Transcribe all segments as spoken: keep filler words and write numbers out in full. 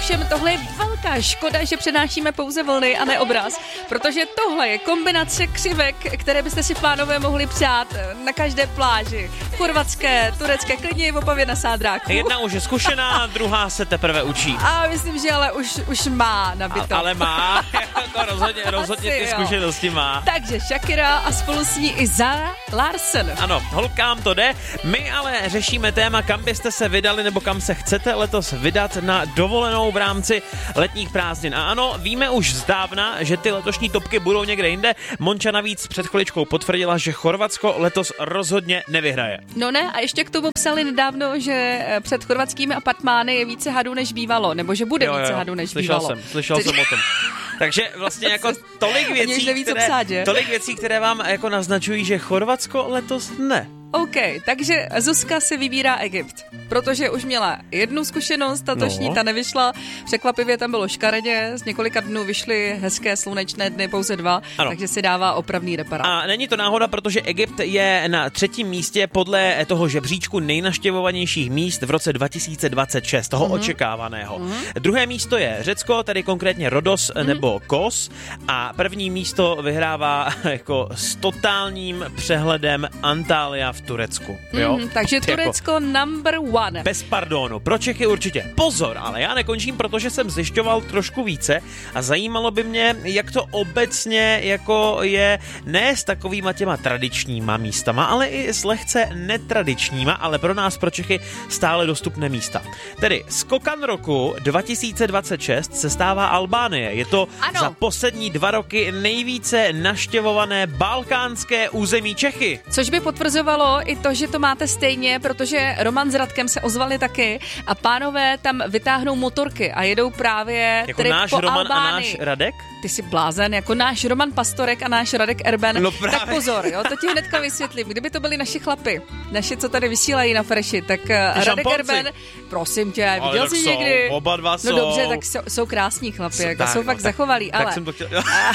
Ovšem tohle je velká škoda, že přenášíme pouze vlny a ne obraz, protože tohle je kombinace křivek, které byste si pánové mohli přát na každé pláži. Chorvatské, turecké, klidně i v Opavě na Sádráku. Jedna už je zkušená, druhá se teprve učí. A myslím, že ale už, už má nabito. A, ale má, jako rozhodně, rozhodně ty zkušenosti má. Takže Shakira a spolu s ní i Zara Larsson. Ano, holkám to jde. My ale řešíme téma, kam byste se vydali nebo kam se chcete letos vydat na dovolenou v rámci letních prázdnin. A ano, víme už zdávna, že ty letošní topky budou někde jinde. Monča navíc před chviličkou potvrdila, že Chorvatsko letos rozhodně nevyhraje. No ne, a ještě k tomu psali nedávno, že před chorvatskými apartmány je více hadů než bývalo, nebo že bude jo, více jo, hadů než slyšel bývalo. Jsem, slyšel jsem o tom. Takže vlastně jako tolik věcí, které, psát, tolik věcí, které vám jako naznačují, že Chorvatsko letos ne. OK, takže Zuzka si vybírá Egypt, protože už měla jednu zkušenost, tatošní, no. Ta nevyšla, překvapivě tam bylo škaredě, z několika dnů vyšly hezké slunečné dny, pouze dva, ano. Takže si dává opravný reparát. A není to náhoda, protože Egypt je na třetím místě podle toho žebříčku nejnaštěvovanějších míst v roce dva tisíce dvacet šest, toho mm-hmm. očekávaného. Mm-hmm. Druhé místo je Řecko, tedy konkrétně Rodos mm-hmm. nebo Kos, a první místo vyhrává jako s totálním přehledem Antalya v Turecku. Jo? Mm, takže Turecko jako number one. Bez pardonu. Pro Čechy určitě. Pozor, ale já nekončím, protože jsem zjišťoval trošku více a zajímalo by mě, jak to obecně jako je ne s takovýma těma tradičníma místama, ale i s lehce netradičníma, ale pro nás, pro Čechy, stále dostupné místa. Tedy skokan roku dva tisíce dvacet šest se stává Albánie. Je to ano. za poslední dva roky nejvíce navštěvované balkánské území Čechy. Což by potvrzovalo i to, že to máte stejně, protože Roman s Radkem se ozvali taky a pánové tam vytáhnou motorky a jedou právě jako náš po Roman Albánii. A náš Radek? Ty jsi blázen, jako náš Roman Pastorek a náš Radek Erben. No tak pozor, jo, to ti hnedka vysvětlím. Kdyby to byli naši chlapi, naši, co tady vysílají na Freši, tak ty Radek šamponci. Erben, prosím tě, ale viděl jsi jsou, někdy? Oba dva jsou. No dobře, tak jsou, jsou krásní chlapi, jako tak, jsou no, fakt tak, zachovalí, tak ale... jsem to chtěl...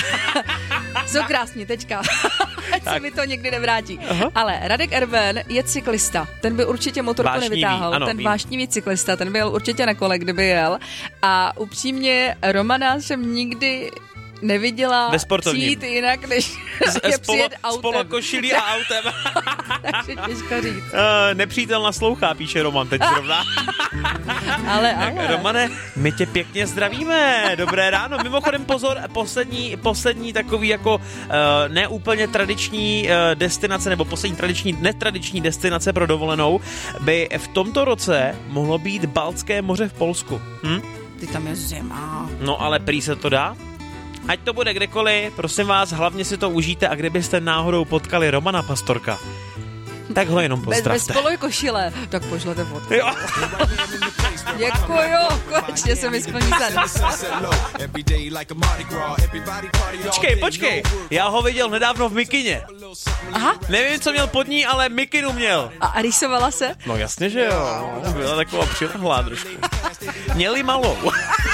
jsou krásní, tečka. Ať se mi to nikdy nevrátí. Aha. Ale Radek Erben je cyklista. Ten by určitě motorku vášnivý, nevytáhl. ano, ten vím. vášnivý cyklista, ten by jel určitě na kole, kdyby jel. A upřímně Romana jsem nikdy neviděla přijít jinak, než je přijet autem. S polokošilí a autem. Takže těžko říct. Uh, nepřítel naslouchá, píše Roman teď zrovna. ale, ale. Romane, my tě pěkně zdravíme. Dobré ráno. Mimochodem pozor, poslední, poslední takový jako uh, neúplně tradiční uh, destinace, nebo poslední tradiční, netradiční destinace pro dovolenou by v tomto roce mohlo být Baltské moře v Polsku. Hm? Ty tam je zima. No ale prý se to dá? Ať to bude kdekoliv, prosím vás, hlavně si to užijte a kdybyste náhodou potkali Romana Pastorka, tak ho jenom pozdravte. Bez, bez polokošile, tak pošlete fotku. Jo. Děkuju, konečně se mi splní sen. Počkej, počkej, já ho viděl nedávno v mikině. Aha. Nevím, co měl pod ní, ale mikinu měl. A, a rýsovala se? No jasně, že jo. Byla taková přilehlá trošku. Měli malou.